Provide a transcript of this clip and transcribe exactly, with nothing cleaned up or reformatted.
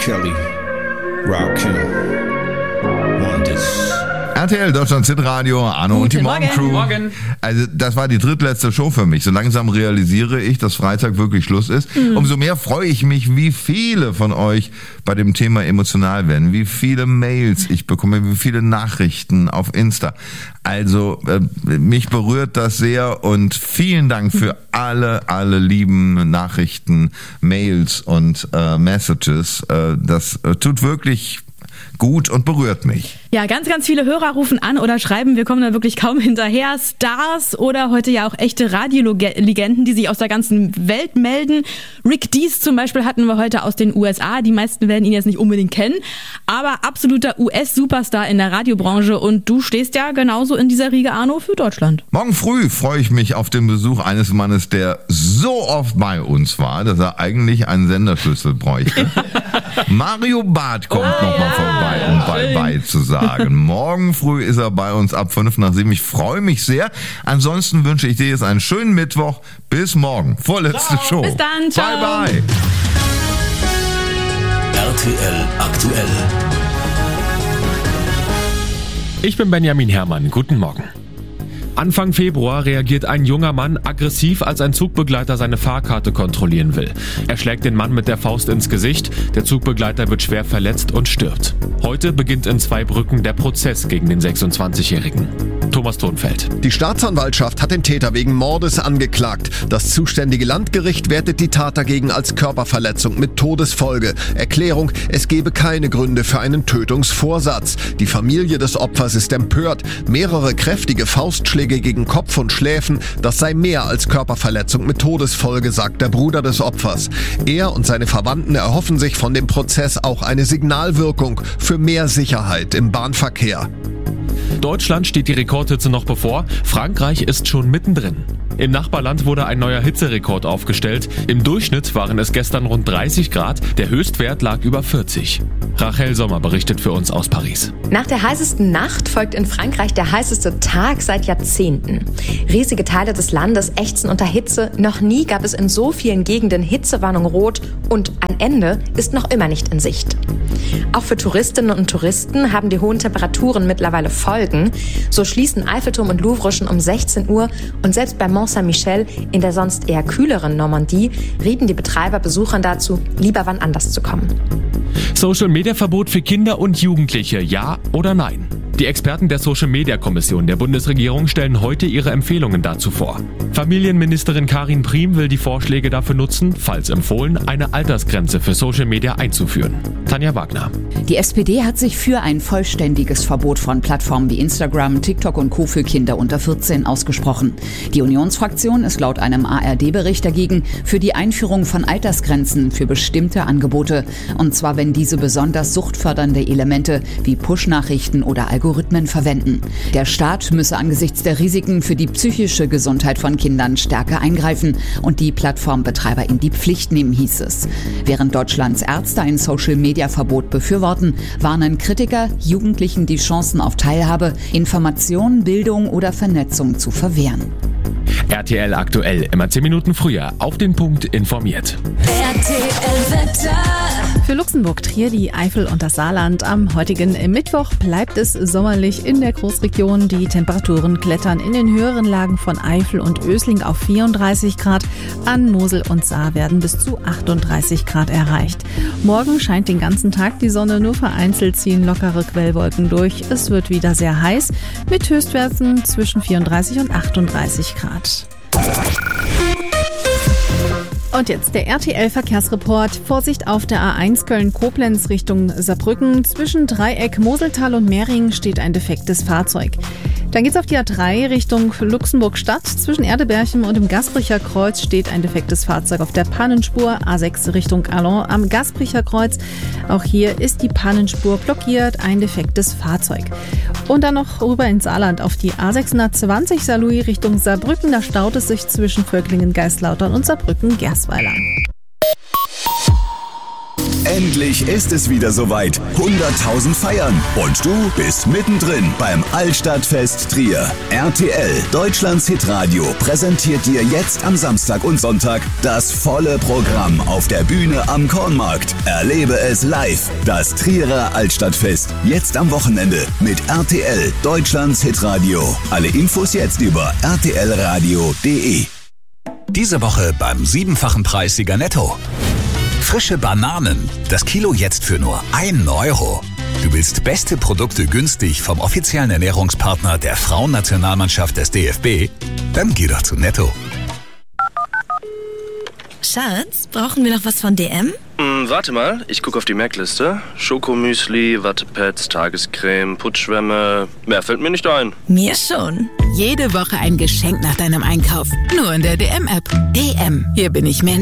Kelly, Rakim, One This. R T L Deutschland Hitradio, Arno und die Morgencrew. Morgen. Also das war die drittletzte Show für mich. So langsam realisiere ich, dass Freitag wirklich Schluss ist. Mhm. Umso mehr freue ich mich, wie viele von euch bei dem Thema emotional werden, wie viele Mails ich bekomme, wie viele Nachrichten auf Insta. Also äh, mich berührt das sehr und vielen Dank für alle, alle lieben Nachrichten, Mails und äh, Messages. Äh, das äh, tut wirklich gut und berührt mich. Ja, ganz, ganz viele Hörer rufen an oder schreiben, wir kommen da wirklich kaum hinterher. Stars oder heute ja auch echte Radiolegenden, die sich aus der ganzen Welt melden. Rick Dees zum Beispiel hatten wir heute aus den U S A. Die meisten werden ihn jetzt nicht unbedingt kennen, aber absoluter U S-Superstar in der Radiobranche. Und du stehst ja genauso in dieser Riege, Arno, für Deutschland. Morgen früh freue ich mich auf den Besuch eines Mannes, der so oft bei uns war, dass er eigentlich einen Senderschlüssel bräuchte. Mario Barth kommt oh, nochmal ja. vorbei, um bye-bye zu sagen. Morgen früh ist er bei uns ab fünf nach sieben. Ich freue mich sehr. Ansonsten wünsche ich dir jetzt einen schönen Mittwoch. Bis morgen. Vorletzte ciao. Show. Bis dann. Ciao. Bye, bye. R T L aktuell. Ich bin Benjamin Herrmann. Guten Morgen. Anfang Februar reagiert ein junger Mann aggressiv, als ein Zugbegleiter seine Fahrkarte kontrollieren will. Er schlägt den Mann mit der Faust ins Gesicht, der Zugbegleiter wird schwer verletzt und stirbt. Heute beginnt in Zweibrücken der Prozess gegen den sechsundzwanzigjährigen. Thomas Thonfeld. Die Staatsanwaltschaft hat den Täter wegen Mordes angeklagt. Das zuständige Landgericht wertet die Tat dagegen als Körperverletzung mit Todesfolge. Erklärung, es gebe keine Gründe für einen Tötungsvorsatz. Die Familie des Opfers ist empört. Mehrere kräftige Faustschläge gegen Kopf und Schläfen, das sei mehr als Körperverletzung mit Todesfolge, sagt der Bruder des Opfers. Er und seine Verwandten erhoffen sich von dem Prozess auch eine Signalwirkung für mehr Sicherheit im Bahnverkehr. Deutschland steht die Rekordhitze noch bevor, Frankreich ist schon mittendrin. Im Nachbarland wurde ein neuer Hitzerekord aufgestellt. Im Durchschnitt waren es gestern rund dreißig Grad, der Höchstwert lag über vierzig. Rachel Sommer berichtet für uns aus Paris. Nach der heißesten Nacht folgt in Frankreich der heißeste Tag seit Jahrzehnten. Riesige Teile des Landes ächzen unter Hitze. Noch nie gab es in so vielen Gegenden Hitzewarnung rot und ein Ende ist noch immer nicht in Sicht. Auch für Touristinnen und Touristen haben die hohen Temperaturen mittlerweile Folgen. So schließen Eiffelturm und Louvre schon um sechzehn Uhr und selbst bei Mont Saint-Michel in der sonst eher kühleren Normandie rieten die Betreiber Besuchern dazu, lieber wann anders zu kommen. Social-Media-Verbot für Kinder und Jugendliche, ja oder nein? Die Experten der Social-Media-Kommission der Bundesregierung stellen heute ihre Empfehlungen dazu vor. Familienministerin Karin Priem will die Vorschläge dafür nutzen, falls empfohlen, eine Altersgrenze für Social-Media einzuführen. Tanja Wagner. Die S P D hat sich für ein vollständiges Verbot von Plattformen wie Instagram, TikTok und Co. für Kinder unter vierzehn ausgesprochen. Die Unionsfraktion ist laut einem A R D-Bericht dagegen für die Einführung von Altersgrenzen für bestimmte Angebote. Und zwar, wenn diese besonders suchtfördernde Elemente wie Push-Nachrichten oder Algorithmen verwenden. Der Staat müsse angesichts der Risiken für die psychische Gesundheit von Kindern stärker eingreifen und die Plattformbetreiber in die Pflicht nehmen, hieß es. Während Deutschlands Ärzte ein Social-Media-Verbot befürworten, warnen Kritiker, Jugendlichen die Chancen auf Teilhabe, Information, Bildung oder Vernetzung zu verwehren. R T L aktuell, immer zehn Minuten früher, auf den Punkt informiert. R T L-Wetter. Für Luxemburg, Trier, die Eifel und das Saarland am heutigen Mittwoch bleibt es sommerlich in der Großregion. Die Temperaturen klettern in den höheren Lagen von Eifel und Ösling auf vierunddreißig Grad. An Mosel und Saar werden bis zu achtunddreißig Grad erreicht. Morgen scheint den ganzen Tag die Sonne, nur vereinzelt ziehen lockere Quellwolken durch. Es wird wieder sehr heiß mit Höchstwerten zwischen vierunddreißig und achtunddreißig Grad. Und jetzt der R T L-Verkehrsreport. Vorsicht auf der A eins Köln-Koblenz Richtung Saarbrücken. Zwischen Dreieck, Moseltal und Mehring steht ein defektes Fahrzeug. Dann geht's auf die A drei Richtung Luxemburg-Stadt. Zwischen Erdeberchem und dem Gaspricher Kreuz steht ein defektes Fahrzeug auf der Pannenspur. A sechs Richtung Allons am Gaspricher Kreuz. Auch hier ist die Pannenspur blockiert, ein defektes Fahrzeug. Und dann noch rüber ins Saarland auf die A sechshundertzwanzig Saarlouis Richtung Saarbrücken. Da staut es sich zwischen Völklingen-Geistlautern und Saarbrücken-Gersweiler. Endlich ist es wieder soweit. hunderttausend feiern und du bist mittendrin beim Altstadtfest Trier. R T L, Deutschlands Hitradio, präsentiert dir jetzt am Samstag und Sonntag das volle Programm auf der Bühne am Kornmarkt. Erlebe es live. Das Trierer Altstadtfest. Jetzt am Wochenende mit R T L, Deutschlands Hitradio. Alle Infos jetzt über r t l radio punkt d e. Diese Woche beim siebenfachen Preissieger Netto. Frische Bananen. Das Kilo jetzt für nur ein Euro. Du willst beste Produkte günstig vom offiziellen Ernährungspartner der Frauennationalmannschaft des D F B? Dann geh doch zu Netto. Schatz, brauchen wir noch was von D M? Hm, warte mal, ich gucke auf die Merkliste. Schokomüsli, Wattepads, Tagescreme, Putzschwämme. Mehr fällt mir nicht ein. Mir schon. Jede Woche ein Geschenk nach deinem Einkauf. Nur in der D M-App. D M. Hier bin ich Mensch.